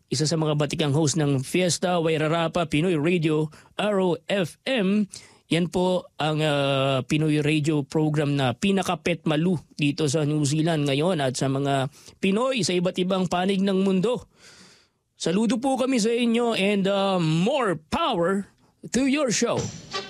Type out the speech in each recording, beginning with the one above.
isa sa mga batikang host ng Fiesta Wairarapa Pinoy Radio, Arrow FM. Yan po ang Pinoy radio program na pinakapet malu dito sa New Zealand ngayon at sa mga Pinoy sa iba't ibang panig ng mundo. Saludo po kami sa inyo and more power to your show.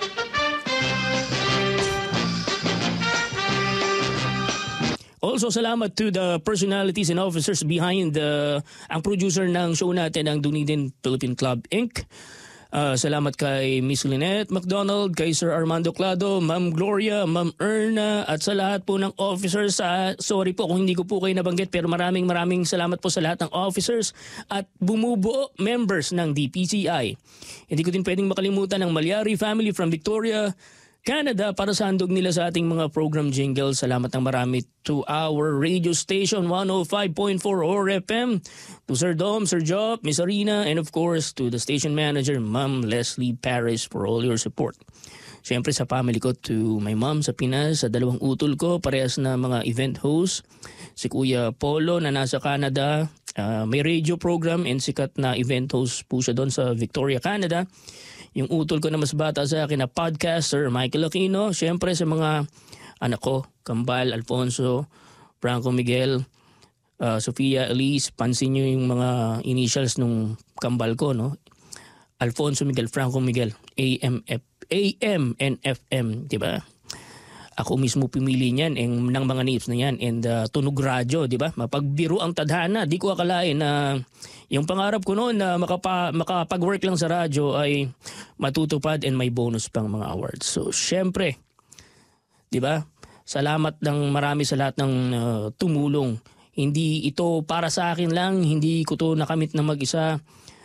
Also, salamat to the personalities and officers behind ang producer ng show natin, ang Dunedin Philippine Club Inc. Salamat kay Miss Lynette McDonald, kay Sir Armando Clado, Ma'am Gloria, Ma'am Erna, at sa lahat po ng officers. Sorry po kung hindi ko po kayo nabanggit, pero maraming salamat po sa lahat ng officers at bumubuo members ng DPCI. Hindi ko din pwedeng makalimutan ang Malyari family from Victoria, Canada para sa handog nila sa ating mga program jingles. Salamat ng marami to our radio station 105.4 OR FM, to Sir Dom, Sir Job, Miss Arina, and of course to the station manager, Ma'am Leslie Paris, for all your support. Siyempre sa family ko, to my mom sa Pinas, sa dalawang utol ko, parehas na mga event host, si Kuya Polo na nasa Canada, may radio program and sikat na event host po siya doon sa Victoria, Canada. Yung utol ko na mas bata sa akin na podcaster, Michael Aquino. Siyempre sa mga anak ko, Kambal, Alfonso, Franco Miguel, Sofia, Elise. Pansin nyo yung mga initials nung Kambal ko, no? Alfonso Miguel, Franco Miguel, AM and FM, di ba? Ako mismo pumili niyan ng mga names na yan and tunog radyo, di ba? Mapagbiro ang tadhana. Di ko akalain na yung pangarap ko noon na makapag-work lang sa radyo ay matutupad and may bonus pang mga awards. So, syempre, di ba? Salamat ng marami sa lahat ng tumulong. Hindi ito para sa akin lang, hindi ko to nakamit na mag-isa.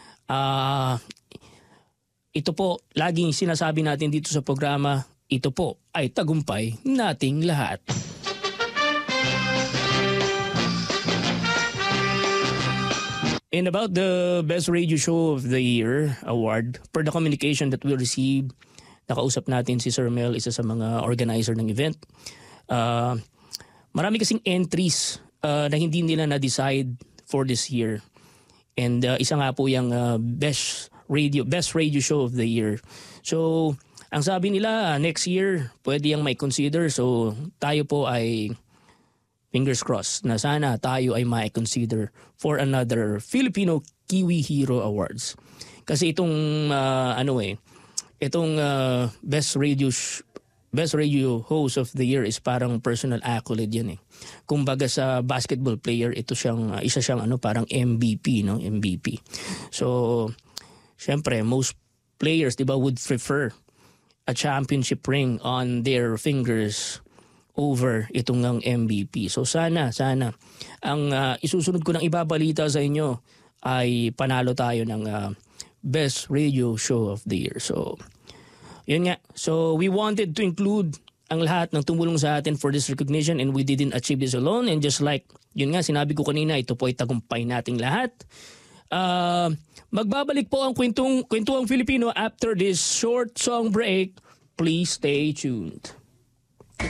Ito po, laging sinasabi natin dito sa programa, ito po ay tagumpay nating lahat. And about the Best Radio Show of the Year award, per the communication that we received, nakausap natin si Sir Mel, isa sa mga organizer ng event. Marami kasing entries na hindi nila na-decide for this year. And isa nga po yung Best Radio Show of the Year. So, ang sabi nila, next year, pwede yung may consider. So, tayo po ay fingers crossed na sana tayo ay may consider for another Filipino Kiwi Hero Awards. Kasi itong, Best Radio Host of the Year is parang personal accolade yan eh. Kumbaga sa basketball player, isa siyang parang MVP, no? MVP. So, syempre, most players, di ba, would prefer a championship ring on their fingers over itong ng MVP. So sana ang isusunod ko ng ibabalita sa inyo ay panalo tayo ng Best Radio Show of the Year. So yun nga. So we wanted to include ang lahat ng tumulong sa atin for this recognition and we didn't achieve this alone. And just like yun nga, sinabi ko kanina, ito po ay tagumpay nating lahat. Magbabalik po ang kwentuang Filipino after this short song break. Please stay tuned.